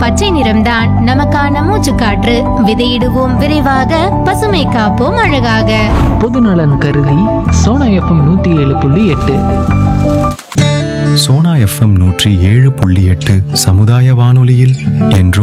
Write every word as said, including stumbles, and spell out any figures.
பச்சை நிறம்தான் நமக்கான மூச்சுக்காற்று. விதையிடுவோம் விரைவாக, பசுமை காப்போம் அழகாக. பொதுநலன் கருதி சோனா எஃப்எம் நூத்தி ஏழு புள்ளி எட்டு. சோனா எஃப்எம் நூற்றி ஏழு புள்ளி எட்டு சமுதாய வானொலியில் என்றும்